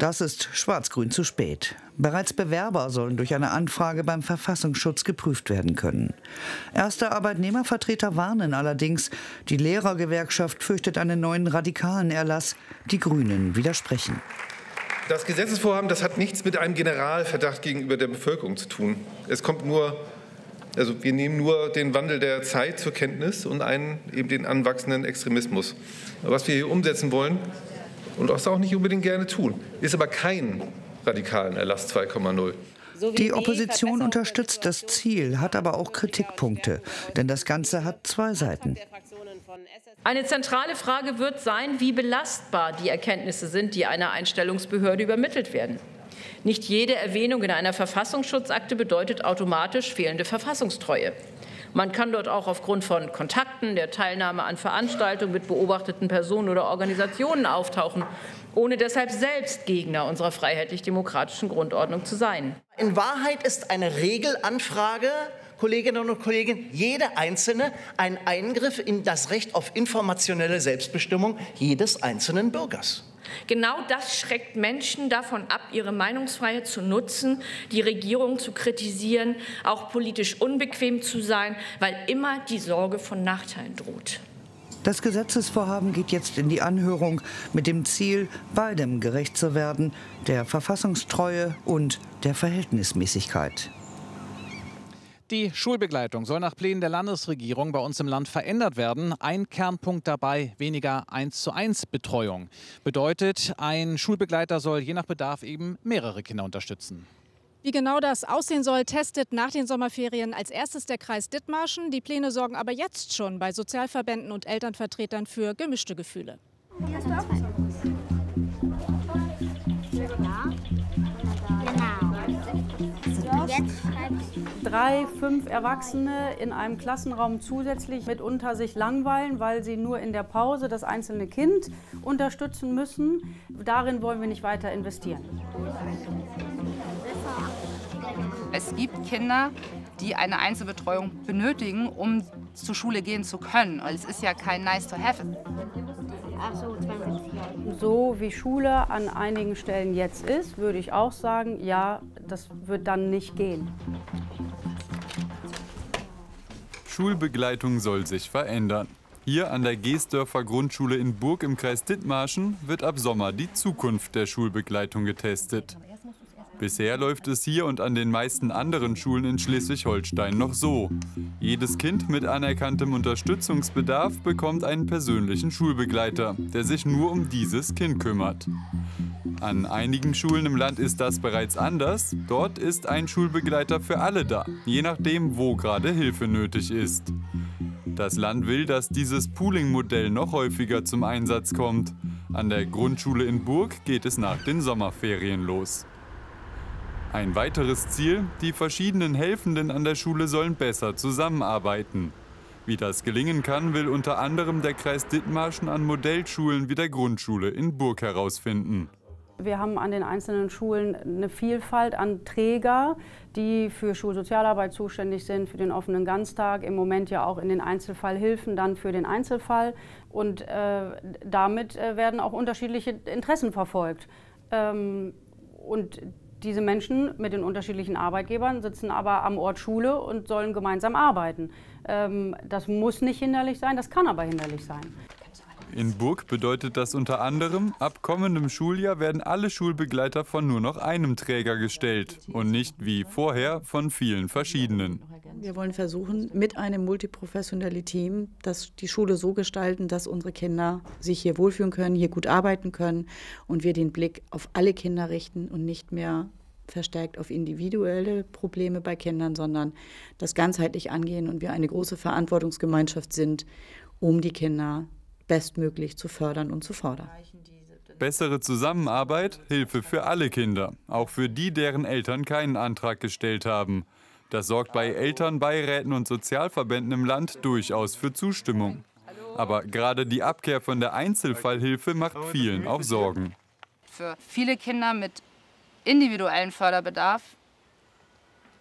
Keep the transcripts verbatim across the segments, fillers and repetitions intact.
Das ist schwarz-grün zu spät. Bereits Bewerber sollen durch eine Anfrage beim Verfassungsschutz geprüft werden können. Erste Arbeitnehmervertreter warnen allerdings, die Lehrergewerkschaft fürchtet einen neuen radikalen Erlass. Die Grünen widersprechen. Das Gesetzesvorhaben, das hat nichts mit einem Generalverdacht gegenüber der Bevölkerung zu tun. Es kommt nur, also wir nehmen nur den Wandel der Zeit zur Kenntnis und einen, eben den anwachsenden Extremismus. Was wir hier umsetzen wollen und das auch nicht unbedingt gerne tun, ist aber kein radikalen Erlass zwei Komma null. Die Opposition unterstützt das Ziel, hat aber auch Kritikpunkte, denn das Ganze hat zwei Seiten. Eine zentrale Frage wird sein, wie belastbar die Erkenntnisse sind, die einer Einstellungsbehörde übermittelt werden. Nicht jede Erwähnung in einer Verfassungsschutzakte bedeutet automatisch fehlende Verfassungstreue. Man kann dort auch aufgrund von Kontakten, der Teilnahme an Veranstaltungen mit beobachteten Personen oder Organisationen auftauchen, ohne deshalb selbst Gegner unserer freiheitlich-demokratischen Grundordnung zu sein. In Wahrheit ist eine Regelanfrage, Kolleginnen und Kollegen, jede einzelne ein Eingriff in das Recht auf informationelle Selbstbestimmung jedes einzelnen Bürgers. Genau das schreckt Menschen davon ab, ihre Meinungsfreiheit zu nutzen, die Regierung zu kritisieren, auch politisch unbequem zu sein, weil immer die Sorge von Nachteilen droht. Das Gesetzesvorhaben geht jetzt in die Anhörung mit dem Ziel, beidem gerecht zu werden, der Verfassungstreue und der Verhältnismäßigkeit. Die Schulbegleitung soll nach Plänen der Landesregierung bei uns im Land verändert werden. Ein Kernpunkt dabei: weniger eins zu eins Betreuung. Bedeutet, ein Schulbegleiter soll je nach Bedarf eben mehrere Kinder unterstützen. Wie genau das aussehen soll, testet nach den Sommerferien als erstes der Kreis Dithmarschen. Die Pläne sorgen aber jetzt schon bei Sozialverbänden und Elternvertretern für gemischte Gefühle. Hast du auch was? Drei, fünf Erwachsene in einem Klassenraum zusätzlich mitunter sich langweilen, weil sie nur in der Pause das einzelne Kind unterstützen müssen. Darin wollen wir nicht weiter investieren. Es gibt Kinder, die eine Einzelbetreuung benötigen, um zur Schule gehen zu können. Es ist ja kein nice to have. So wie Schule an einigen Stellen jetzt ist, würde ich auch sagen, ja, das wird dann nicht gehen. Schulbegleitung soll sich verändern. Hier an der Geesdörfer Grundschule in Burg im Kreis Dithmarschen wird ab Sommer die Zukunft der Schulbegleitung getestet. Bisher läuft es hier und an den meisten anderen Schulen in Schleswig-Holstein noch so: Jedes Kind mit anerkanntem Unterstützungsbedarf bekommt einen persönlichen Schulbegleiter, der sich nur um dieses Kind kümmert. An einigen Schulen im Land ist das bereits anders. Dort ist ein Schulbegleiter für alle da, je nachdem, wo gerade Hilfe nötig ist. Das Land will, dass dieses Pooling-Modell noch häufiger zum Einsatz kommt. An der Grundschule in Burg geht es nach den Sommerferien los. Ein weiteres Ziel: Die verschiedenen Helfenden an der Schule sollen besser zusammenarbeiten. Wie das gelingen kann, will unter anderem der Kreis Dithmarschen an Modellschulen wie der Grundschule in Burg herausfinden. Wir haben an den einzelnen Schulen eine Vielfalt an Träger, die für Schulsozialarbeit zuständig sind, für den offenen Ganztag, im Moment ja auch in den Einzelfallhilfen, dann für den Einzelfall. Und äh, damit äh, werden auch unterschiedliche Interessen verfolgt. Ähm, und diese Menschen mit den unterschiedlichen Arbeitgebern sitzen aber am Ort Schule und sollen gemeinsam arbeiten. Ähm, das muss nicht hinderlich sein, das kann aber hinderlich sein. In Burg bedeutet das unter anderem, ab kommendem Schuljahr werden alle Schulbegleiter von nur noch einem Träger gestellt und nicht wie vorher von vielen verschiedenen. Wir wollen versuchen, mit einem multiprofessionellen Team das, die Schule so gestalten, dass unsere Kinder sich hier wohlfühlen können, hier gut arbeiten können und wir den Blick auf alle Kinder richten und nicht mehr verstärkt auf individuelle Probleme bei Kindern, sondern das ganzheitlich angehen und wir eine große Verantwortungsgemeinschaft sind, um die Kinder bestmöglich zu fördern und zu fordern. Bessere Zusammenarbeit, Hilfe für alle Kinder, auch für die, deren Eltern keinen Antrag gestellt haben. Das sorgt bei Elternbeiräten und Sozialverbänden im Land durchaus für Zustimmung. Aber gerade die Abkehr von der Einzelfallhilfe macht vielen auch Sorgen. Für viele Kinder mit individuellem Förderbedarf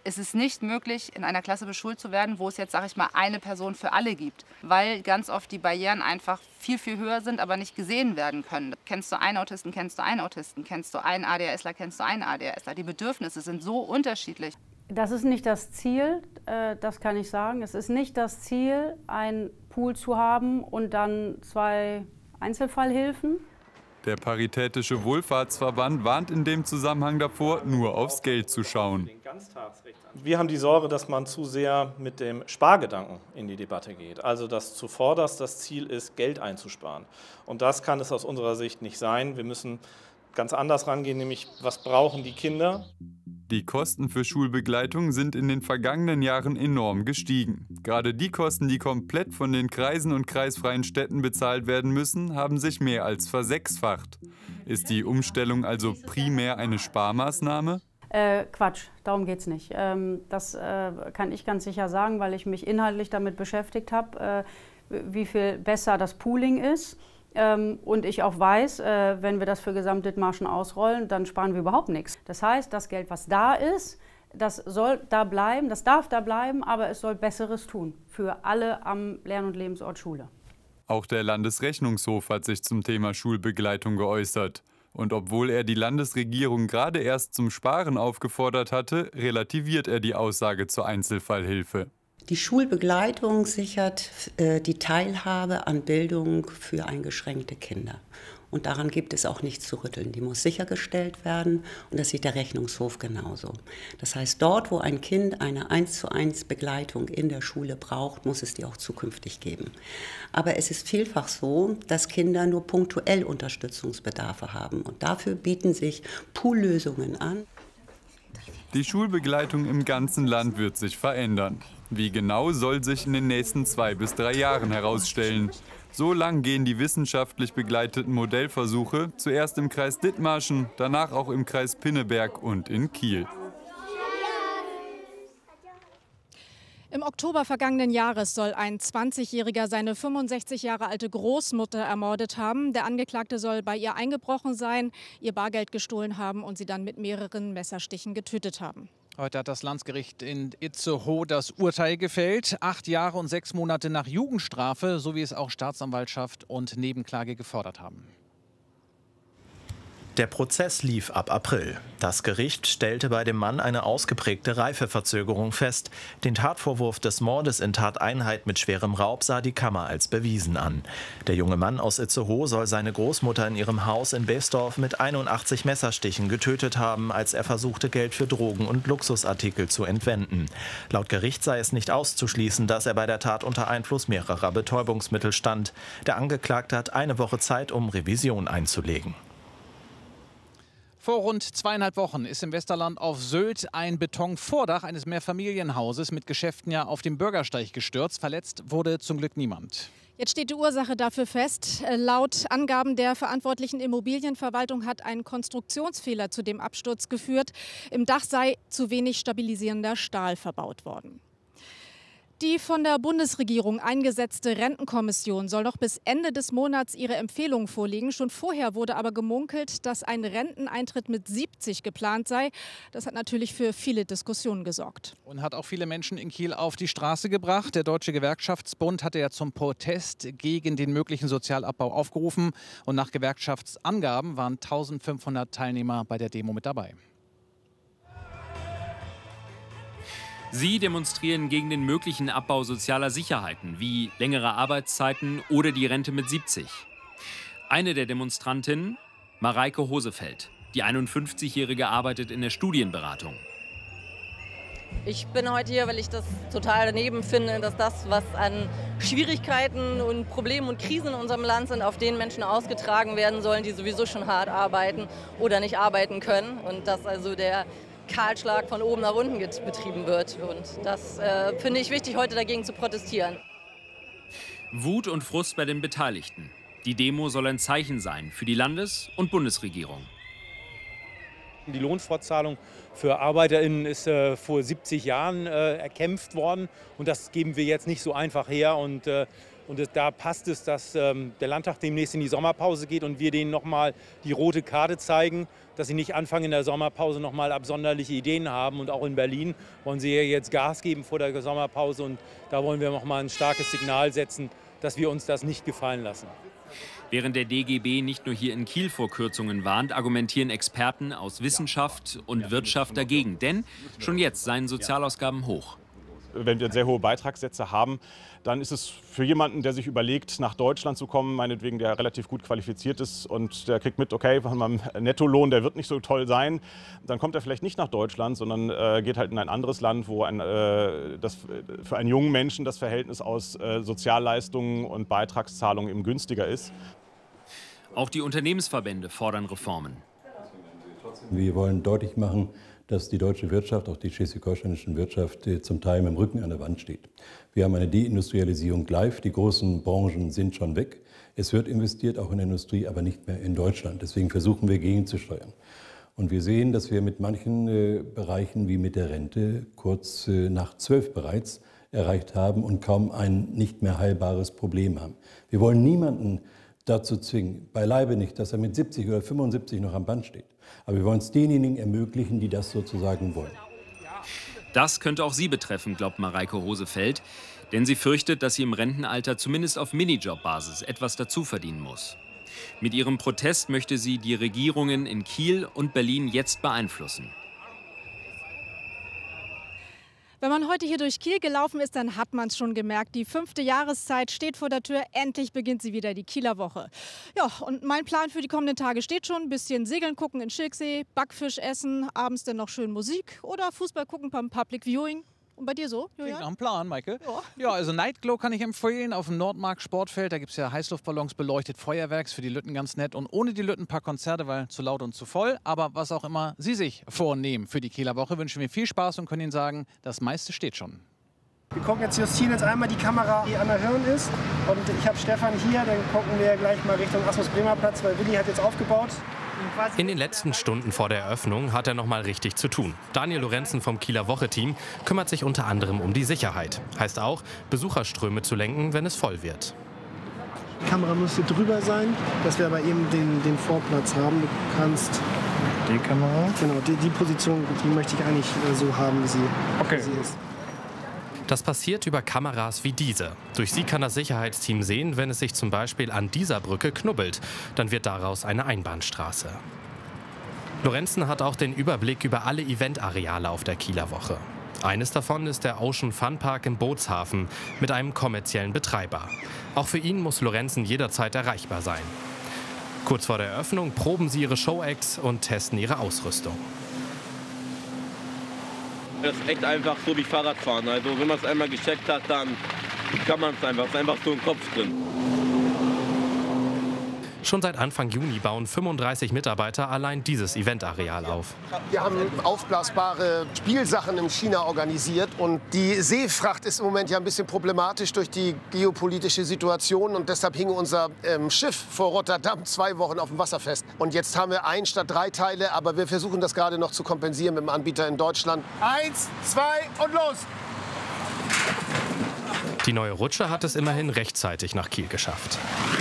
Es ist nicht möglich, in einer Klasse beschult zu werden, wo es jetzt, sage ich mal, eine Person für alle gibt, weil ganz oft die Barrieren einfach viel, viel höher sind, aber nicht gesehen werden können. Kennst du einen Autisten, kennst du einen Autisten, kennst du einen ADHSler, kennst du einen ADHSler. Die Bedürfnisse sind so unterschiedlich. Das ist nicht das Ziel, das kann ich sagen. Es ist nicht das Ziel, einen Pool zu haben und dann zwei Einzelfallhilfen. Der Paritätische Wohlfahrtsverband warnt in dem Zusammenhang davor, nur aufs Geld zu schauen. Wir haben die Sorge, dass man zu sehr mit dem Spargedanken in die Debatte geht. Also dass zuvorderst das Ziel ist, Geld einzusparen. Und das kann es aus unserer Sicht nicht sein. Wir müssen ganz anders rangehen, nämlich was brauchen die Kinder? Die Kosten für Schulbegleitung sind in den vergangenen Jahren enorm gestiegen. Gerade die Kosten, die komplett von den Kreisen und kreisfreien Städten bezahlt werden müssen, haben sich mehr als versechsfacht. Ist die Umstellung also primär eine Sparmaßnahme? Äh, Quatsch, darum geht es nicht. Ähm, das äh, kann ich ganz sicher sagen, weil ich mich inhaltlich damit beschäftigt habe, äh, wie viel besser das Pooling ist. Ähm, und ich auch weiß, äh, wenn wir das für Gesamt-Dithmarschen ausrollen, dann sparen wir überhaupt nichts. Das heißt, das Geld, was da ist, das soll da bleiben, das darf da bleiben, aber es soll Besseres tun für alle am Lern- und Lebensort Schule. Auch der Landesrechnungshof hat sich zum Thema Schulbegleitung geäußert. Und obwohl er die Landesregierung gerade erst zum Sparen aufgefordert hatte, relativiert er die Aussage zur Einzelfallhilfe. Die Schulbegleitung sichert äh, die Teilhabe an Bildung für eingeschränkte Kinder. Und daran gibt es auch nichts zu rütteln. Die muss sichergestellt werden und das sieht der Rechnungshof genauso. Das heißt, dort, wo ein Kind eine eins zu eins Begleitung in der Schule braucht, muss es die auch zukünftig geben. Aber es ist vielfach so, dass Kinder nur punktuell Unterstützungsbedarfe haben. Und dafür bieten sich Poollösungen an. Die Schulbegleitung im ganzen Land wird sich verändern. Wie genau, soll sich in den nächsten zwei bis drei Jahren herausstellen. So lang gehen die wissenschaftlich begleiteten Modellversuche, zuerst im Kreis Dithmarschen, danach auch im Kreis Pinneberg und in Kiel. Im Oktober vergangenen Jahres soll ein zwanzigjähriger seine fünfundsechzig Jahre alte Großmutter ermordet haben. Der Angeklagte soll bei ihr eingebrochen sein, ihr Bargeld gestohlen haben und sie dann mit mehreren Messerstichen getötet haben. Heute hat das Landesgericht in Itzehoe das Urteil gefällt. Acht Jahre und sechs Monate nach Jugendstrafe, so wie es auch Staatsanwaltschaft und Nebenklage gefordert haben. Der Prozess lief ab April. Das Gericht stellte bei dem Mann eine ausgeprägte Reifeverzögerung fest. Den Tatvorwurf des Mordes in Tateinheit mit schwerem Raub sah die Kammer als bewiesen an. Der junge Mann aus Itzehoe soll seine Großmutter in ihrem Haus in Bevsdorf mit einundachtzig Messerstichen getötet haben, als er versuchte, Geld für Drogen und Luxusartikel zu entwenden. Laut Gericht sei es nicht auszuschließen, dass er bei der Tat unter Einfluss mehrerer Betäubungsmittel stand. Der Angeklagte hat eine Woche Zeit, um Revision einzulegen. Vor rund zweieinhalb Wochen ist im Westerland auf Sylt ein Betonvordach eines Mehrfamilienhauses mit Geschäften ja auf dem Bürgersteig gestürzt. Verletzt wurde zum Glück niemand. Jetzt steht die Ursache dafür fest. Laut Angaben der verantwortlichen Immobilienverwaltung hat ein Konstruktionsfehler zu dem Absturz geführt. Im Dach sei zu wenig stabilisierender Stahl verbaut worden. Die von der Bundesregierung eingesetzte Rentenkommission soll noch bis Ende des Monats ihre Empfehlungen vorlegen. Schon vorher wurde aber gemunkelt, dass ein Renteneintritt mit siebzig geplant sei. Das hat natürlich für viele Diskussionen gesorgt. Und hat auch viele Menschen in Kiel auf die Straße gebracht. Der Deutsche Gewerkschaftsbund hatte ja zum Protest gegen den möglichen Sozialabbau aufgerufen. Und nach Gewerkschaftsangaben waren eintausendfünfhundert Teilnehmer bei der Demo mit dabei. Sie demonstrieren gegen den möglichen Abbau sozialer Sicherheiten, wie längere Arbeitszeiten oder die Rente mit siebzig. Eine der Demonstrantinnen, Mareike Hosefeld. Die einundfünfzigjährige arbeitet in der Studienberatung. Ich bin heute hier, weil ich das total daneben finde, dass das, was an Schwierigkeiten und Problemen und Krisen in unserem Land sind, auf den Menschen ausgetragen werden sollen, die sowieso schon hart arbeiten oder nicht arbeiten können. Und dass also der Kahlschlag von oben nach unten betrieben wird. Und das äh, finde ich wichtig, heute dagegen zu protestieren. Wut und Frust bei den Beteiligten. Die Demo soll ein Zeichen sein für die Landes- und Bundesregierung. Die Lohnfortzahlung für ArbeiterInnen ist äh, vor siebzig Jahren äh, erkämpft worden. Und das geben wir jetzt nicht so einfach her. Und äh, Und da passt es, dass ähm, der Landtag demnächst in die Sommerpause geht und wir denen nochmal die rote Karte zeigen, dass sie nicht anfangen in der Sommerpause nochmal absonderliche Ideen haben. Und auch in Berlin wollen sie ja jetzt Gas geben vor der Sommerpause. Und da wollen wir nochmal ein starkes Signal setzen, dass wir uns das nicht gefallen lassen. Während der D G B nicht nur hier in Kiel vor Kürzungen warnt, argumentieren Experten aus Wissenschaft und Wirtschaft dagegen. Denn schon jetzt seien Sozialausgaben hoch. Wenn wir sehr hohe Beitragssätze haben, dann ist es für jemanden, der sich überlegt, nach Deutschland zu kommen, meinetwegen, der relativ gut qualifiziert ist und der kriegt mit, okay, von meinem Nettolohn, der wird nicht so toll sein, dann kommt er vielleicht nicht nach Deutschland, sondern äh, geht halt in ein anderes Land, wo ein, äh, das für einen jungen Menschen das Verhältnis aus äh, Sozialleistungen und Beitragszahlungen eben günstiger ist. Auch die Unternehmensverbände fordern Reformen. Wir wollen deutlich machen, dass die deutsche Wirtschaft, auch die schleswig-holsteinische Wirtschaft, zum Teil mit dem Rücken an der Wand steht. Wir haben eine Deindustrialisierung live, die großen Branchen sind schon weg. Es wird investiert, auch in der Industrie, aber nicht mehr in Deutschland. Deswegen versuchen wir gegenzusteuern. Und wir sehen, dass wir mit manchen äh, Bereichen wie mit der Rente kurz äh, nach zwölf bereits erreicht haben und kaum ein nicht mehr heilbares Problem haben. Wir wollen niemanden dazu zwingen, beileibe nicht, dass er mit siebzig oder fünfundsiebzig noch am Band steht. Aber wir wollen es denjenigen ermöglichen, die das sozusagen wollen. Das könnte auch sie betreffen, glaubt Mareike Hosefeld. Denn sie fürchtet, dass sie im Rentenalter zumindest auf Minijob-Basis etwas dazu verdienen muss. Mit ihrem Protest möchte sie die Regierungen in Kiel und Berlin jetzt beeinflussen. Wenn man heute hier durch Kiel gelaufen ist, dann hat man es schon gemerkt. Die fünfte Jahreszeit steht vor der Tür. Endlich beginnt sie wieder, die Kieler Woche. Ja, und mein Plan für die kommenden Tage steht schon. Ein bisschen segeln gucken in Schilksee, Backfisch essen, abends dann noch schön Musik oder Fußball gucken beim Public Viewing. Und bei dir so, Julian? Klingt nach einem Plan, Maike. Ja. Ja, also Nightglow kann ich empfehlen auf dem Nordmark Sportfeld. Da gibt es ja Heißluftballons, beleuchtet, Feuerwerks für die Lütten ganz nett. Und ohne die Lütten ein paar Konzerte, weil zu laut und zu voll. Aber was auch immer Sie sich vornehmen für die Kieler Woche, wünschen wir viel Spaß und können Ihnen sagen, das meiste steht schon. Wir gucken jetzt, justieren jetzt einmal die Kamera, die an der Hirn ist. Und ich habe Stefan hier, dann gucken wir gleich mal Richtung Asmus-Bremer-Platz, weil Willi hat jetzt aufgebaut. In den letzten Stunden vor der Eröffnung hat er noch mal richtig zu tun. Daniel Lorenzen vom Kieler Woche-Team kümmert sich unter anderem um die Sicherheit. Heißt auch, Besucherströme zu lenken, wenn es voll wird. Die Kamera müsste drüber sein, dass wir aber eben den, den Vorplatz haben. Du kannst die Kamera? Genau, die, die Position, die möchte ich eigentlich so haben, wie sie, okay. wie sie ist. Das passiert über Kameras wie diese. Durch sie kann das Sicherheitsteam sehen, wenn es sich zum Beispiel an dieser Brücke knubbelt. Dann wird daraus eine Einbahnstraße. Lorenzen hat auch den Überblick über alle Eventareale auf der Kieler Woche. Eines davon ist der Ocean Fun Park im Bootshafen mit einem kommerziellen Betreiber. Auch für ihn muss Lorenzen jederzeit erreichbar sein. Kurz vor der Eröffnung proben sie ihre Showacts und testen ihre Ausrüstung. Das ist echt einfach so wie Fahrradfahren. Also wenn man es einmal gecheckt hat, dann kann man es einfach. Es ist einfach so im Kopf drin. Schon seit Anfang Juni bauen fünfunddreißig Mitarbeiter allein dieses Eventareal auf. Wir haben aufblasbare Spielsachen in China organisiert. Und die Seefracht ist im Moment ja ein bisschen problematisch durch die geopolitische Situation. Und deshalb hing unser ähm, Schiff vor Rotterdam zwei Wochen auf dem Wasser fest. Und jetzt haben wir ein statt drei Teile. Aber wir versuchen das gerade noch zu kompensieren mit dem Anbieter in Deutschland. Eins, zwei und los! Die neue Rutsche hat es immerhin rechtzeitig nach Kiel geschafft.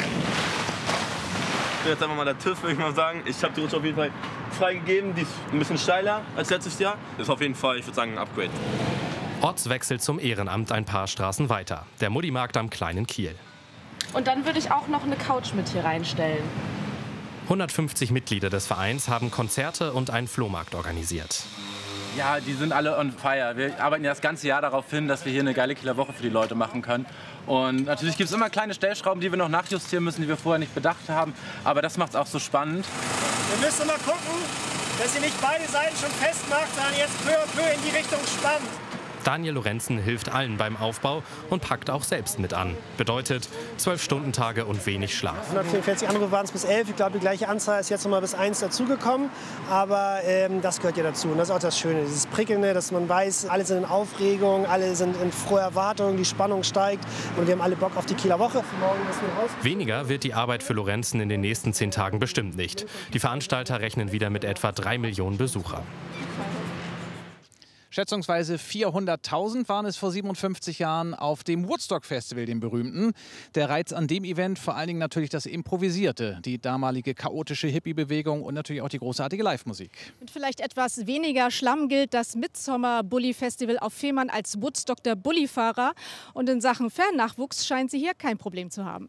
Jetzt einfach mal der TÜV, würde ich mal sagen. Ich habe die Rutsche auf jeden Fall freigegeben. Die ist ein bisschen steiler als letztes Jahr. Das ist auf jeden Fall, ich würde sagen, ein Upgrade. Ortswechsel zum Ehrenamt ein paar Straßen weiter. Der Muddimarkt am kleinen Kiel. Und dann würde ich auch noch eine Couch mit hier reinstellen. hundertfünfzig Mitglieder des Vereins haben Konzerte und einen Flohmarkt organisiert. Ja, die sind alle on fire. Wir arbeiten ja das ganze Jahr darauf hin, dass wir hier eine geile Kieler Woche für die Leute machen können. Und natürlich gibt es immer kleine Stellschrauben, die wir noch nachjustieren müssen, die wir vorher nicht bedacht haben. Aber das macht es auch so spannend. Wir müssen mal gucken, dass ihr nicht beide Seiten schon festmacht, sondern jetzt peu à peu in die Richtung spannt. Daniel Lorenzen hilft allen beim Aufbau und packt auch selbst mit an. Bedeutet zwölf Stunden Tage und wenig Schlaf. hundertvierundvierzig Anrufe waren es bis elf. Ich glaube, die gleiche Anzahl ist jetzt noch mal bis eins dazugekommen. Aber ähm, das gehört ja dazu. Und das ist auch das Schöne, dieses Prickelnde, dass man weiß, alle sind in Aufregung, alle sind in froher Erwartung, die Spannung steigt. Und wir haben alle Bock auf die Kieler Woche. Weniger wird die Arbeit für Lorenzen in den nächsten zehn Tagen bestimmt nicht. Die Veranstalter rechnen wieder mit etwa drei Millionen Besuchern. Schätzungsweise vierhunderttausend waren es vor siebenundfünfzig Jahren auf dem Woodstock Festival, dem berühmten. Der Reiz an dem Event vor allen Dingen natürlich das Improvisierte, die damalige chaotische Hippie-Bewegung und natürlich auch die großartige Live-Musik. Mit vielleicht etwas weniger Schlamm gilt das Midsommar Bulli Festival auf Fehmarn als Woodstock der Bullifahrer. Und in Sachen Fernnachwuchs scheint sie hier kein Problem zu haben.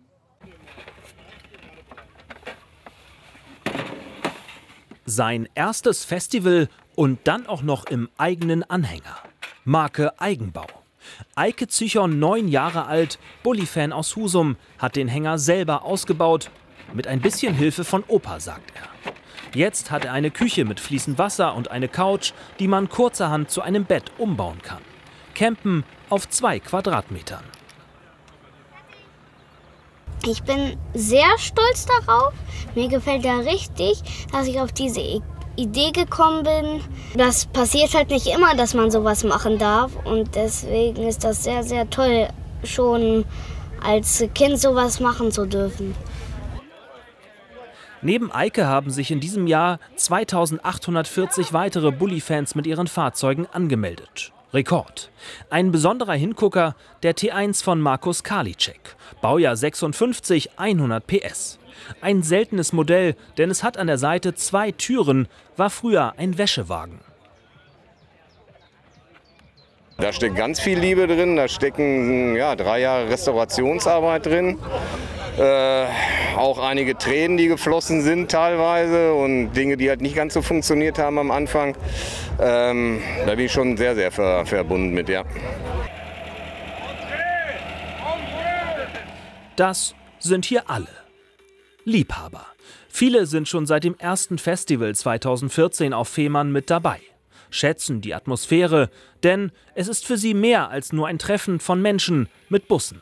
Sein erstes Festival und dann auch noch im eigenen Anhänger. Marke Eigenbau. Eike Züchon, neun Jahre alt, Bulli-Fan aus Husum, hat den Hänger selber ausgebaut. Mit ein bisschen Hilfe von Opa, sagt er. Jetzt hat er eine Küche mit fließend Wasser und eine Couch, die man kurzerhand zu einem Bett umbauen kann. Campen auf zwei Quadratmetern. Ich bin sehr stolz darauf. Mir gefällt ja richtig, dass ich auf diese Idee gekommen bin. Das passiert halt nicht immer, dass man sowas machen darf. Und deswegen ist das sehr, sehr toll, schon als Kind sowas machen zu dürfen. Neben Eike haben sich in diesem Jahr zweitausendachthundertvierzig weitere Bulli-Fans mit ihren Fahrzeugen angemeldet. Rekord. Ein besonderer Hingucker, der T eins von Markus Karliczek. Baujahr sechsundfünfzig, hundert P S. Ein seltenes Modell, denn es hat an der Seite zwei Türen, war früher ein Wäschewagen. Da steckt ganz viel Liebe drin, da stecken ja, drei Jahre Restaurationsarbeit drin. Äh, auch einige Tränen, die geflossen sind teilweise und Dinge, die halt nicht ganz so funktioniert haben am Anfang. Ähm, da bin ich schon sehr, sehr ver verbunden mit, ja. Das sind hier alle. Liebhaber. Viele sind schon seit dem ersten Festival zweitausendvierzehn auf Fehmarn mit dabei. Schätzen die Atmosphäre, denn es ist für sie mehr als nur ein Treffen von Menschen mit Bussen.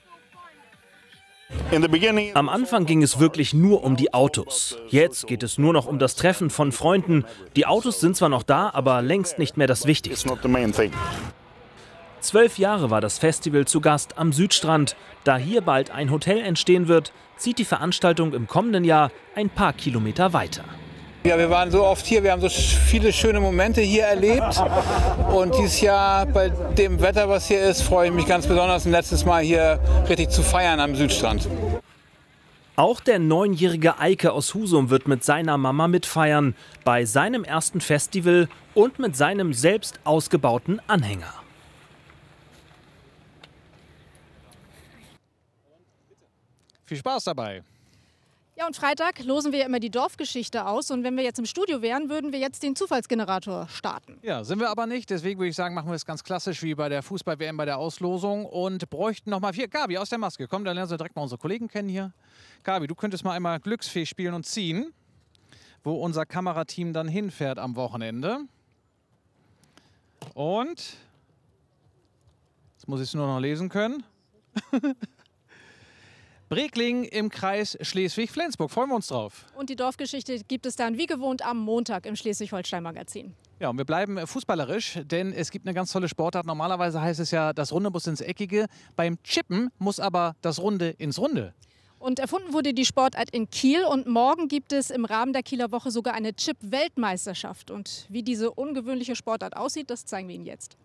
Am Anfang ging es wirklich nur um die Autos. Jetzt geht es nur noch um das Treffen von Freunden. Die Autos sind zwar noch da, aber längst nicht mehr das Wichtigste. Zwölf Jahre war das Festival zu Gast am Südstrand. Da hier bald ein Hotel entstehen wird, zieht die Veranstaltung im kommenden Jahr ein paar Kilometer weiter. Ja, wir waren so oft hier, wir haben so viele schöne Momente hier erlebt. Und dieses Jahr bei dem Wetter, was hier ist, freue ich mich ganz besonders, ein letztes Mal hier richtig zu feiern am Südstrand. Auch der neunjährige Eike aus Husum wird mit seiner Mama mitfeiern, bei seinem ersten Festival und mit seinem selbst ausgebauten Anhänger. Viel Spaß dabei! Ja, und Freitag losen wir ja immer die Dorfgeschichte aus. Und wenn wir jetzt im Studio wären, würden wir jetzt den Zufallsgenerator starten. Ja, sind wir aber nicht. Deswegen würde ich sagen, machen wir es ganz klassisch wie bei der Fußball-W M bei der Auslosung und bräuchten noch mal vier. Gabi, aus der Maske. Komm, dann lernen Sie direkt mal unsere Kollegen kennen hier. Gabi, du könntest mal einmal Glücksfee spielen und ziehen, wo unser Kamerateam dann hinfährt am Wochenende. Und jetzt muss ich es nur noch lesen können. Bregling im Kreis Schleswig-Flensburg. Freuen wir uns drauf. Und die Dorfgeschichte gibt es dann wie gewohnt am Montag im Schleswig-Holstein-Magazin. Ja, und wir bleiben fußballerisch, denn es gibt eine ganz tolle Sportart. Normalerweise heißt es ja, das Runde muss ins Eckige. Beim Chippen muss aber das Runde ins Runde. Und erfunden wurde die Sportart in Kiel. Und morgen gibt es im Rahmen der Kieler Woche sogar eine Chip-Weltmeisterschaft. Und wie diese ungewöhnliche Sportart aussieht, das zeigen wir Ihnen jetzt.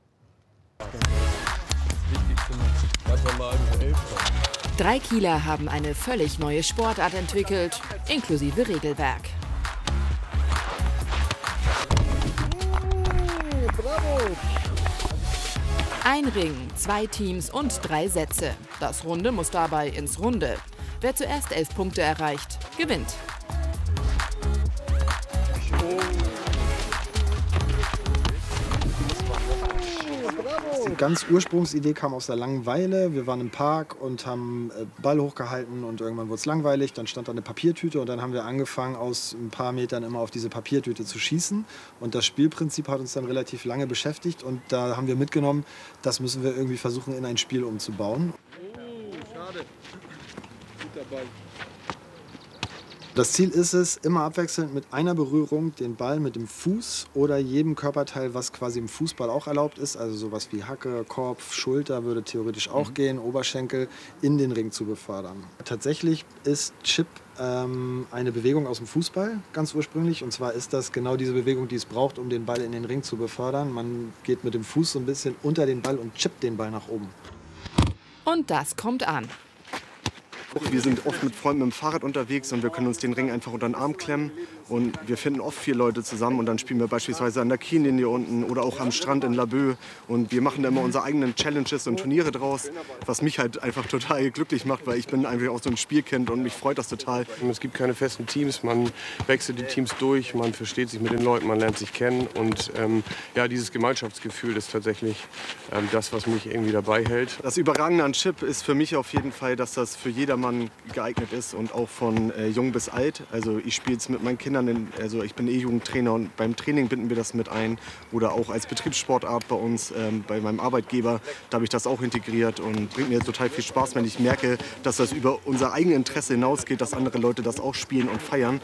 Drei Kieler haben eine völlig neue Sportart entwickelt, inklusive Regelwerk. Ein Ring, zwei Teams und drei Sätze. Das Runde muss dabei ins Runde. Wer zuerst elf Punkte erreicht, gewinnt. Die ganz Ursprungsidee kam aus der Langeweile. Wir waren im Park und haben Ball hochgehalten und irgendwann wurde es langweilig. Dann stand da eine Papiertüte und dann haben wir angefangen, aus ein paar Metern immer auf diese Papiertüte zu schießen. Und das Spielprinzip hat uns dann relativ lange beschäftigt und da haben wir mitgenommen, das müssen wir irgendwie versuchen, in ein Spiel umzubauen. Oh, schade. Guter Ball. Das Ziel ist es, immer abwechselnd mit einer Berührung den Ball mit dem Fuß oder jedem Körperteil, was quasi im Fußball auch erlaubt ist, also sowas wie Hacke, Kopf, Schulter würde theoretisch auch mhm. gehen, Oberschenkel, in den Ring zu befördern. Tatsächlich ist Chip ähm, eine Bewegung aus dem Fußball, ganz ursprünglich. Und zwar ist das genau diese Bewegung, die es braucht, um den Ball in den Ring zu befördern. Man geht mit dem Fuß so ein bisschen unter den Ball und chippt den Ball nach oben. Und das kommt an. Wir sind oft mit Freunden mit dem Fahrrad unterwegs und wir können uns den Ring einfach unter den Arm klemmen. Und wir finden oft vier Leute zusammen und dann spielen wir beispielsweise an der Kienlinie unten oder auch am Strand in Laboe. Und wir machen da immer unsere eigenen Challenges und Turniere draus, was mich halt einfach total glücklich macht, weil ich bin einfach auch so ein Spielkind und mich freut das total. Es gibt keine festen Teams, man wechselt die Teams durch, man versteht sich mit den Leuten, man lernt sich kennen. Und ähm, ja, dieses Gemeinschaftsgefühl ist tatsächlich ähm, das, was mich irgendwie dabei hält. Das Überragende an Chip ist für mich auf jeden Fall, dass das für jedermann geeignet ist und auch von äh, jung bis alt. Also ich spiele es mit meinen Kindern, in, also ich bin eh Jugendtrainer und beim Training binden wir das mit ein. Oder auch als Betriebssportart bei uns, ähm, bei meinem Arbeitgeber, da habe ich das auch integriert und bringt mir total viel Spaß, wenn ich merke, dass das über unser eigenes Interesse hinausgeht, dass andere Leute das auch spielen und feiern.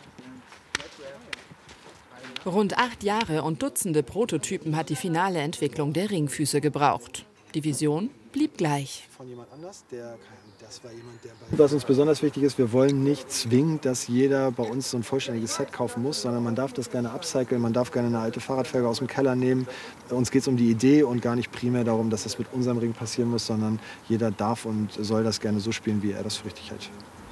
Rund acht Jahre und Dutzende Prototypen hat die finale Entwicklung der Ringfüße gebraucht. Die Vision blieb gleich. Von jemand anders, der, das war jemand, der bei Was uns besonders wichtig ist, wir wollen nicht zwingend, dass jeder bei uns so ein vollständiges Set kaufen muss, sondern man darf das gerne upcyclen, man darf gerne eine alte Fahrradfelge aus dem Keller nehmen. Uns geht es um die Idee und gar nicht primär darum, dass das mit unserem Ring passieren muss, sondern jeder darf und soll das gerne so spielen, wie er das für richtig hält.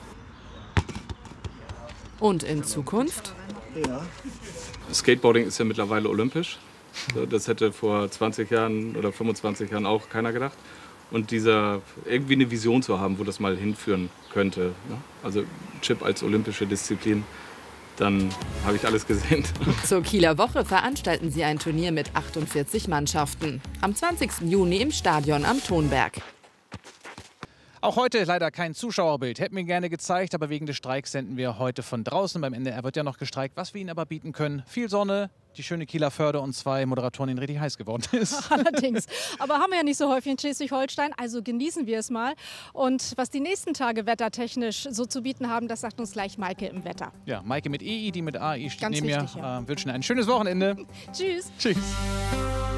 Und in Zukunft? Ja. Skateboarding ist ja mittlerweile olympisch. Das hätte vor zwanzig Jahren oder fünfundzwanzig Jahren auch keiner gedacht. Und dieser irgendwie eine Vision zu haben, wo das mal hinführen könnte. Also Chip als olympische Disziplin, dann habe ich alles gesehen. Zur Kieler Woche veranstalten sie ein Turnier mit achtundvierzig Mannschaften. Am zwanzigsten Juni im Stadion am Tonberg. Auch heute leider kein Zuschauerbild. Hätten wir gerne gezeigt, aber wegen des Streiks senden wir heute von draußen. Beim N D R wird ja noch gestreikt. Was wir Ihnen aber bieten können, viel Sonne, die schöne Kieler Förde und zwei Moderatoren, denen richtig heiß geworden ist. Allerdings. Aber haben wir ja nicht so häufig in Schleswig-Holstein, also genießen wir es mal. Und was die nächsten Tage wettertechnisch so zu bieten haben, das sagt uns gleich Maike im Wetter. Ja, Maike mit E I, die mit A I steht Ganz neben mir. wichtig, ja. Äh, wünschen ein schönes Wochenende. Tschüss. Tschüss.